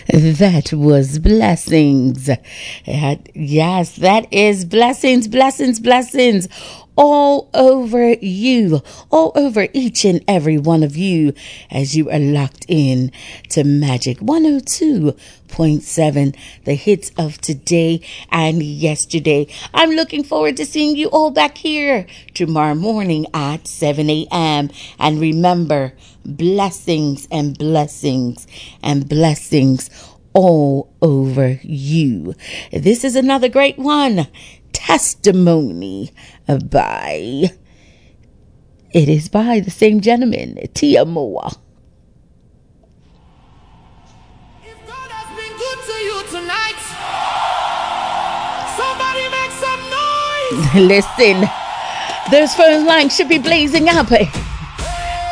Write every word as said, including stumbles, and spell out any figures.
That was blessings. Yes, that is blessings, blessings, blessings all over you, all over each and every one of you as you are locked in to Magic one oh two point seven, the hits of today and yesterday. I'm looking forward to seeing you all back here tomorrow morning at seven a.m. And remember, blessings and blessings and blessings all over you. This is another great one. Testimony by, it is by the same gentleman, Tia Moore. If God has been good to you tonight, somebody make some noise. Listen, those phone lines should be blazing up.